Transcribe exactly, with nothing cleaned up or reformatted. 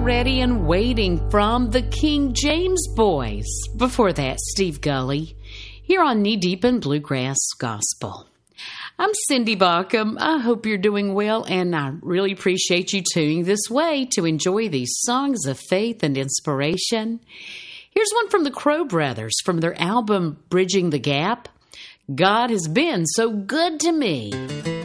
Ready and Waiting from the King James Boys. Before that, Steve Gully, here on Knee Deep in Bluegrass Gospel. I'm Cindy Baucom. I hope you're doing well, and I really appreciate you tuning this way to enjoy these songs of faith and inspiration. Here's one from the Crow Brothers from their album Bridging the Gap. God has been so good to me.